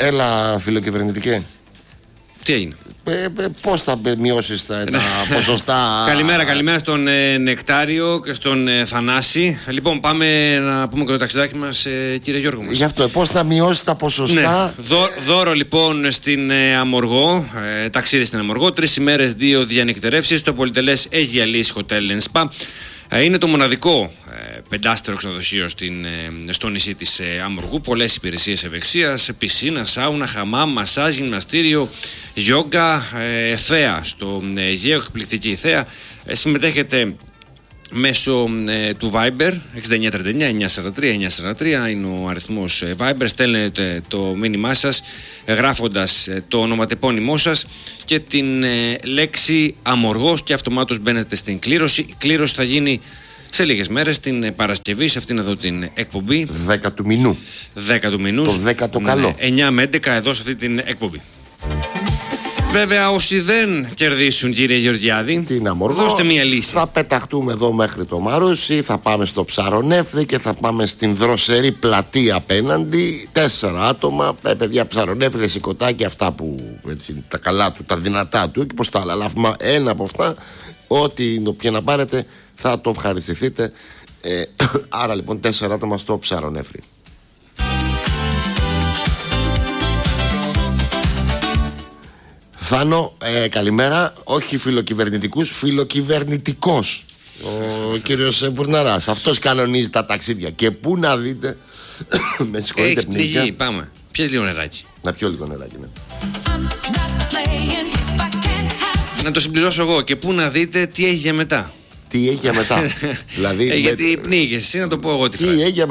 Έλα, φιλοκυβερνητικέ. Τι έγινε? Πώς θα μειώσεις τα ποσοστά? Καλημέρα στον Νεκτάριο και στον Θανάση. Λοιπόν, πάμε να πούμε και το ταξιδάκι μας, κύριε Γιώργο μας. Γι' αυτό, πώς θα μειώσεις τα ποσοστά? Ναι. Δώρο λοιπόν στην Αμοργό, ταξίδι στην Αμοργό, 3 ημέρες, 2 διανυκτερεύσεις στο πολυτελές Aegia Lease Hotel & Spa. Είναι το μοναδικό πεντάστερο ξενοδοχείο στο νησί της Αμοργού. Πολλές υπηρεσίες ευεξίας, πισίνα, σάουνα, χαμάμ, μασάζ, γυμναστήριο, γιόγκα, θέα στο Αιγαίο, εκπληκτική θέα. Συμμετέχετε μέσω του Viber 6939-943-943 είναι ο αριθμός Viber. Στέλνετε το μήνυμά σας γράφοντας το ονοματεπώνυμό σας και την λέξη Αμοργός και αυτομάτως μπαίνετε στην κλήρωση. Η κλήρωση θα γίνει σε λίγες μέρες, την Παρασκευή, σε αυτήν εδώ την εκπομπή. 10 του μηνού. 10 του μηνού. Το 10 το καλό. 9 με 11 εδώ σε αυτή την εκπομπή. Βέβαια, όσοι δεν κερδίσουν, κύριε Γεωργιάδη, την Αμοργό, δώστε μια λύση. Θα πεταχτούμε εδώ μέχρι το Μαρούσι, θα πάμε στο Ψαρονεύδη και θα πάμε στην δροσερή πλατεία απέναντι. 4 άτομα, παιδιά, Ψαρονεύδη, σηκωτάκι, αυτά που έτσι, τα καλά του, τα δυνατά του και πως τα άλλα. Αλλά ένα από αυτά, ό,τι και να πάρετε, θα το ευχαριστηθείτε. Άρα λοιπόν 4 άτομα στο Ψαρονεύδη. Θάνο, καλημέρα. Όχι φιλοκυβερνητικούς, φιλοκυβερνητικός. Ο κύριος Μπουρναράς. Αυτός κανονίζει τα ταξίδια. Και πού να δείτε. Με συγχωρείτε, έχεις πνιγεί, πάμε. Πιες λίγο νεράκι. Να πιω λίγο νεράκι, ναι. Να το συμπληρώσω εγώ. Και πού να δείτε τι έχει για μετά. Τι έχει για μετά. Δηλαδή, γιατί πνίγεσαι, εσύ να το πω εγώ τι έχει για